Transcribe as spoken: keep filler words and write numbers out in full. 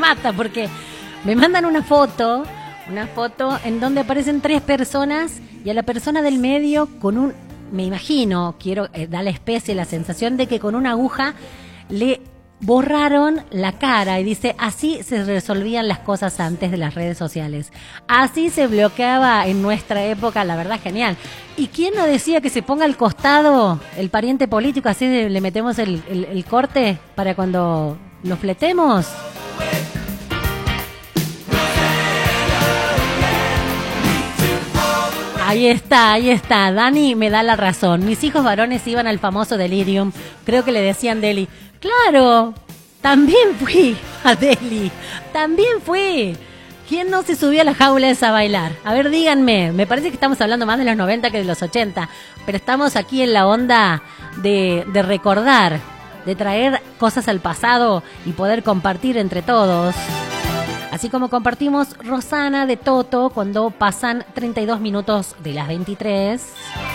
mata porque me mandan una foto, una foto en donde aparecen tres personas y a la persona del medio con un, me imagino, quiero eh, dar la especie, la sensación de que con una aguja le borraron la cara y dice, así se resolvían las cosas antes de las redes sociales. Así se bloqueaba en nuestra época, la verdad, genial. ¿Y quién nos decía que se ponga al costado el pariente político, así de, le metemos el, el, el corte para cuando lo fletemos? Ahí está, ahí está. Dani me da la razón. Mis hijos varones iban al famoso Delirium. Creo que le decían Deli. Claro, también fui a Delhi. También fui. ¿Quién no se subió a la jaula esa a bailar? A ver, díganme. Me parece que estamos hablando más de los noventa que de los ochenta. Pero estamos aquí en la onda de, de recordar, de traer cosas al pasado y poder compartir entre todos. Así como compartimos Rosana de Toto cuando pasan treinta y dos minutos de las veintitrés.